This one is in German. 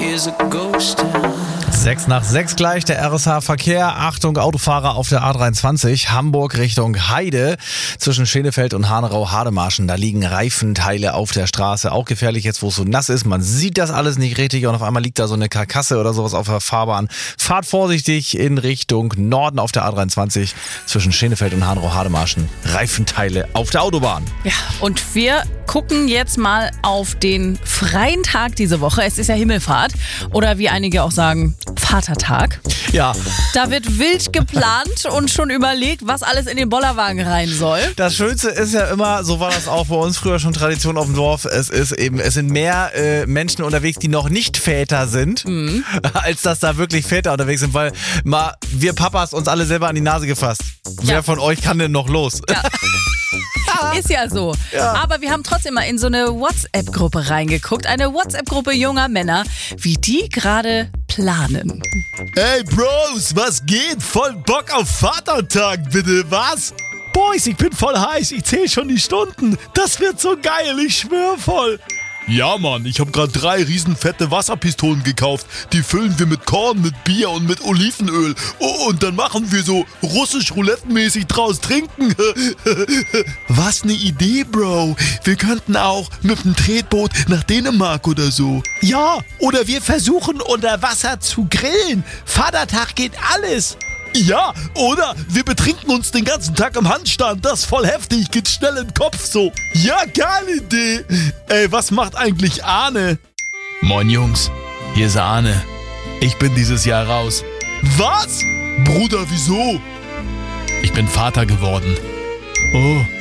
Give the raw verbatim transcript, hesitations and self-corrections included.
is a ghost town. Sechs nach sechs gleich, der R S H-Verkehr. Achtung, Autofahrer auf der A dreiundzwanzig, Hamburg Richtung Heide. Zwischen Schenefeld und Hanau-Hademarschen, da liegen Reifenteile auf der Straße. Auch gefährlich jetzt, wo es so nass ist. Man sieht das alles nicht richtig und auf einmal liegt da so eine Karkasse oder sowas auf der Fahrbahn. Fahrt vorsichtig in Richtung Norden auf der A dreiundzwanzig. Zwischen Schenefeld und Hanau-Hademarschen, Reifenteile auf der Autobahn. Ja, und wir gucken jetzt mal auf den freien Tag diese Woche. Es ist ja Himmelfahrt oder wie einige auch sagen, Vatertag. Ja. Da wird wild geplant und schon überlegt, was alles in den Bollerwagen rein soll. Das Schönste ist ja immer, so war das auch bei uns früher schon Tradition auf dem Dorf, es ist eben, es sind mehr äh, Menschen unterwegs, die noch nicht Väter sind, mhm. als dass da wirklich Väter unterwegs sind, weil mal wir Papas uns alle selber an die Nase gefasst. Ja. Wer von euch kann denn noch los? Ja. Ist ja so. Ja. Aber wir haben trotzdem mal in so eine WhatsApp-Gruppe reingeguckt. Eine WhatsApp-Gruppe junger Männer, wie die gerade planen. Ey Bros, was geht? Voll Bock auf Vatertag, bitte, was? Boys, ich bin voll heiß, ich zähle schon die Stunden. Das wird so geil, ich schwör voll. Ja, Mann, ich habe gerade drei riesenfette Wasserpistolen gekauft. Die füllen wir mit Korn, mit Bier und mit Olivenöl. Oh, und dann machen wir so russisch-roulette-mäßig draus trinken. Was eine Idee, Bro. Wir könnten auch mit dem Tretboot nach Dänemark oder so. Ja, oder wir versuchen unter Wasser zu grillen. Vatertag geht alles. Ja, oder wir betrinken uns den ganzen Tag im Handstand. Das ist voll heftig, geht schnell im Kopf so. Ja, geile Idee. Ey, was macht eigentlich Arne? Moin Jungs, hier ist Arne. Ich bin dieses Jahr raus. Was? Bruder, wieso? Ich bin Vater geworden. Oh.